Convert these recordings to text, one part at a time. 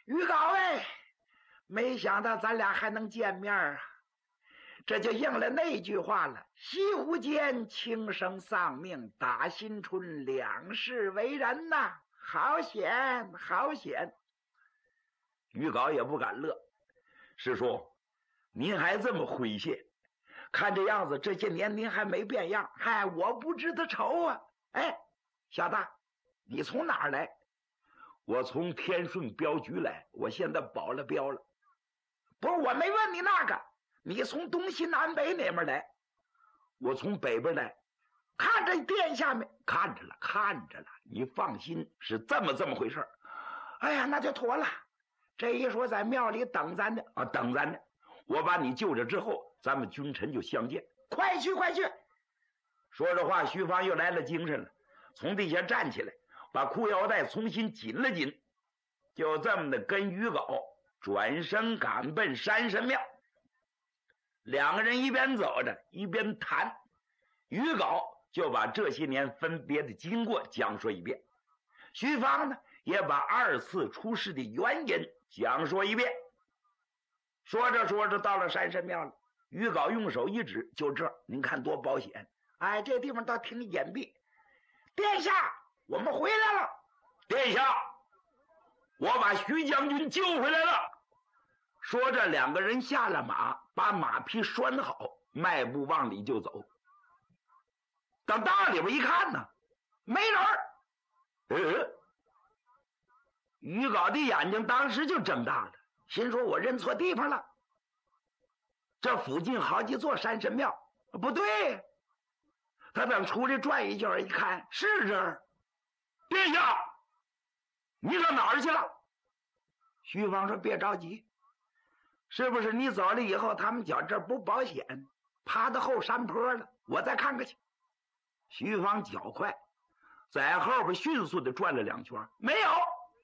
于高哎，没想到咱俩还能见面啊！这就应了那句话了：西湖间轻生丧命，打新春两世为人呐！好险，好险！ 于高也不敢乐。师叔，您还这么诙谐，看这样子，这些年您还没变样。 嗨，我不知道愁啊！哎，小子，你从哪儿来？ 我从天顺镖局来，我现在保了镖了。 不是，我没问你那个，你从东西南北哪边来？ 我从北边来。 看着殿下没？ 看着了，看着了。你放心，是这么回事。 哎呀，那就妥了。这一说在庙里等咱的啊，等咱的。我把你救着之后，咱们君臣就相见。 快去，快去！ 说着话，徐芳又来了精神了，从地下站起来，把裤腰带重新紧了紧，就这么的跟于镐转身赶奔山神庙。两个人一边走着一边谈，于镐就把这些年分别的经过讲说一遍，徐芳呢也把二次出事的原因讲说一遍。说着说着到了山神庙了，于镐用手一指，就这儿，您看多保险。 哎，这地方倒挺隐蔽。殿下，我们回来了。 殿下，我把徐将军救回来了。说着，两个人下了马，把马匹拴好，迈步往里就走。等到里边一看呢， 没人。 于镐的眼睛当时就睁大了， 心说我认错地方了。 这附近好几座山神庙， 不对。 他等出来转一圈一看，是这儿。殿下，你上哪儿去了？ 徐芳说别着急，是不是你走了以后他们觉这不保险，爬到后山坡了，我再看看去。 徐芳脚快，在后边迅速的转了两圈，没有。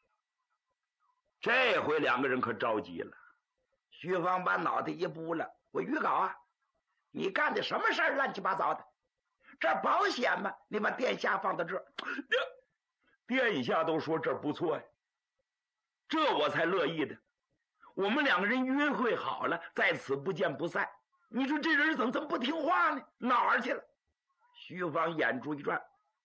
这回两个人可着急了。 徐芳把脑袋一拨了，我于镐啊，你干的什么事儿乱七八糟的？这保险吗？你把殿下放到这儿， 殿下都说这不错呀，这我才乐意的。我们两个人约会好了，在此不见不散。你说这人怎么这么不听话呢？哪儿去了？徐芳眼珠一转，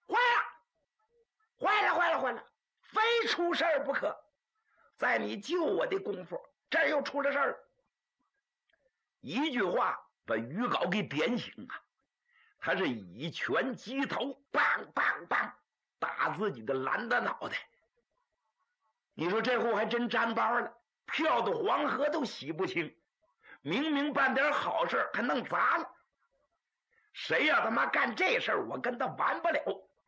坏了，非出事儿不可。在你救我的功夫，这儿又出了事儿。 一句话把于镐给点醒啊！他是以拳击头，梆梆梆打自己的蓝的脑袋。你说这货还真沾包了，漂到黄河都洗不清。明明办点好事还弄砸了。谁要他妈干这事儿，我跟他完不了。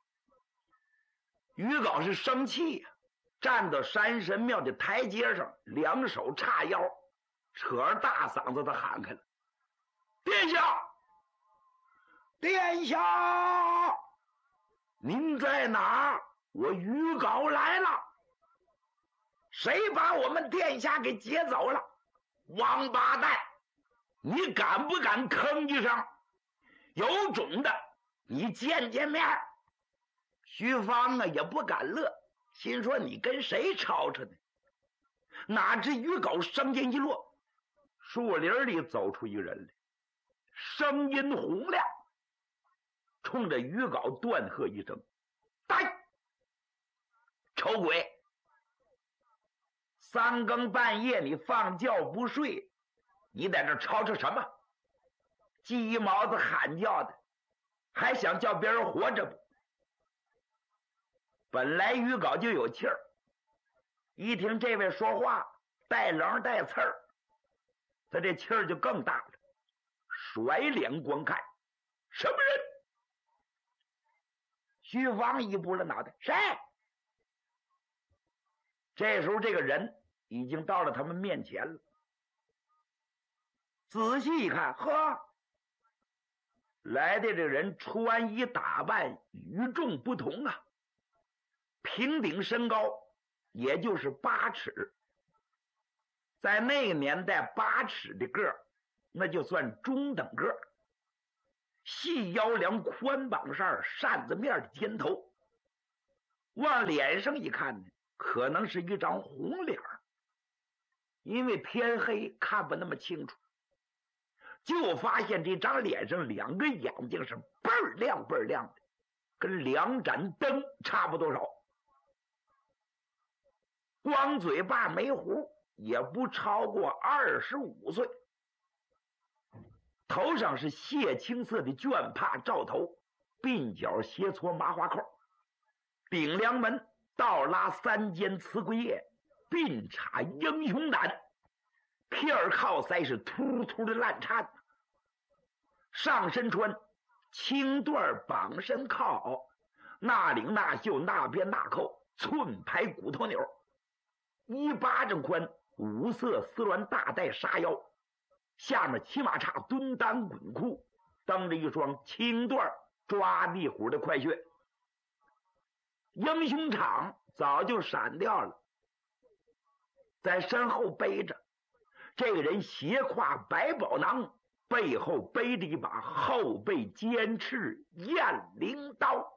于镐是生气呀，站到山神庙的台阶上，两手叉腰，扯着大嗓子的喊开了：殿下， 殿下， 您在哪儿？我于镐来了。 谁把我们殿下给劫走了？ 王八蛋，你敢不敢吭一声？有种的你见见面。 徐芳啊也不敢乐，心说你跟谁吵吵呢？ 哪知于镐声音一落，树林里走出一个人来，声音洪亮，冲着于镐断喝一声：呆！丑鬼！三更半夜你放觉不睡，你在这吵吵什么？鸡毛子喊叫的，还想叫别人活着不？本来于镐就有气儿，一听这位说话带棱带刺儿，他这气儿就更大了，甩脸观看，什么人？ 徐芳一拨了脑袋，谁？ 这时候这个人已经到了他们面前了，仔细一看，呵，来的这个人穿衣打扮与众不同啊，平顶身高也就是8尺，在那个年代8尺的个儿那就算中等个儿，细腰梁宽膀扇扇子面的尖头，往脸上一看呢，可能是一张红脸儿， 因为天黑看不那么清楚，就发现这张脸上两个眼睛是倍儿亮倍儿亮的，跟两盏灯差不多少。光嘴巴没胡，也不超过25岁。头上是血青色的绢帕罩头，鬓角斜搓麻花扣，顶梁门倒拉3间瓷龟叶，鬓插英雄胆，片儿靠腮是突突的烂颤，上身穿青缎绑身靠，那领那袖那边那扣，寸排骨头钮，1巴掌宽5色丝鸾大带纱腰，下面骑马叉蹲裆滚裤，蹬着一双青缎抓地虎的快靴。英雄场早就闪掉了，在身后背着这个人斜挎百宝囊，背后背着一把后背尖刺雁翎刀。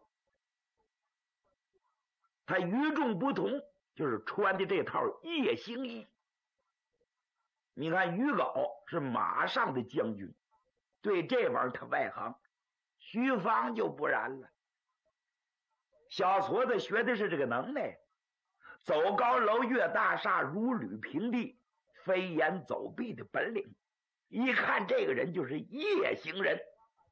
他与众不同，就是穿的这套夜行衣。你看于镐是马上的将军，对这玩意儿他外行，徐芳就不然了。小矬子学的是这个能耐，走高楼越大厦，如履平地，飞檐走壁的本领，一看这个人就是夜行人。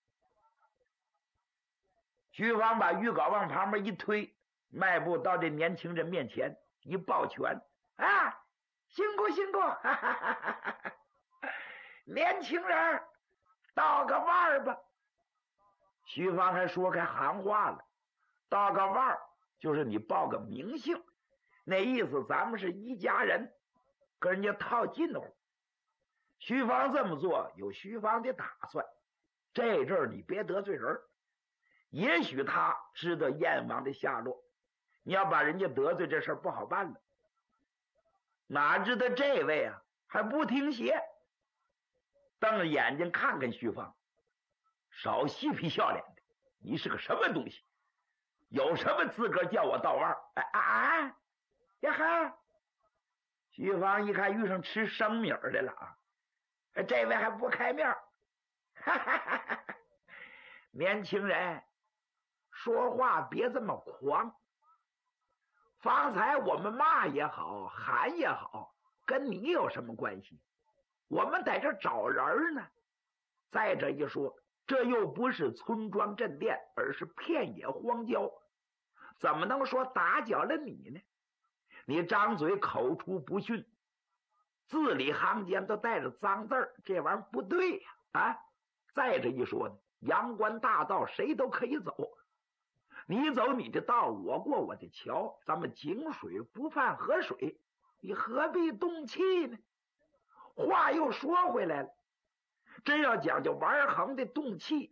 徐芳把于镐往旁边一推，迈步到这年轻人面前，一抱拳，啊，辛苦辛苦，哈哈哈哈，年轻人道个腕吧。徐芳还说开行话了，道个腕就是你报个名姓，那意思咱们是一家人，跟人家套近乎。徐芳这么做有徐芳的打算，这阵儿你别得罪人，也许他知道燕王的下落，你要把人家得罪，这事儿不好办了。哪知道这位啊还不听邪，瞪着眼睛看看徐芳，少嬉皮笑脸的，你是个什么东西？有什么资格叫我道腕？呀哈！徐芳一看遇上吃生米的了啊，这位还不开面，哈哈哈哈！年轻人说话别这么狂，方才我们骂也好喊也好，跟你有什么关系？我们在这找人呢。再者一说，这又不是村庄镇店，而是片野荒郊，怎么能说打搅了你呢？你张嘴口出不逊，字里行间都带着脏字儿，这玩意儿不对呀！啊，再者一说呢，阳关大道谁都可以走，你走你的道，我过我的桥，咱们井水不犯河水，你何必动气呢？话又说回来了，真要讲究玩横的动气，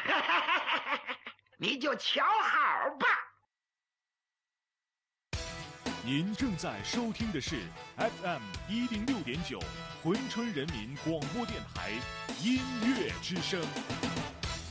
你就瞧好吧。 您正在收听的是 FM 106.9 珲春人民广播电台音乐之声。